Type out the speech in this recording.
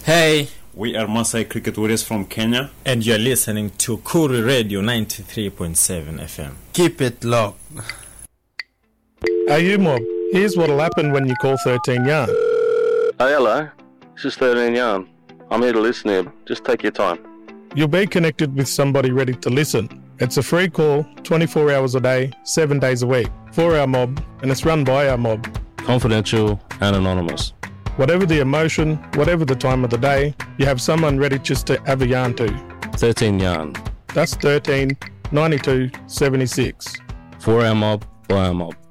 Hey, we are Maasai Cricket Warriors from Kenya. And you're listening to Kuru Radio 93.7 FM. Keep it locked. Hey, you mob. Here's what'll happen when you call 13 Yarn. Hey, hello. This is 13 Yarn. I'm here to listen here. Just take your time. You'll be connected with somebody ready to listen. It's a free call, 24 hours a day, 7 days a week, for our mob, and it's run by our mob. Confidential and anonymous. Whatever the emotion, whatever the time of the day, you have someone ready just to have a yarn to. 13 Yarn. That's 13 92 76. For our mob, by our mob.